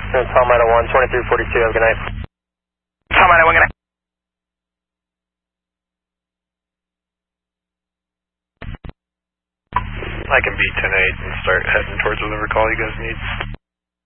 Tom Idaho 1, 2342, have a good night. Tom Idaho 1, good night. I can beat 10-8 and start heading towards whatever call you guys need.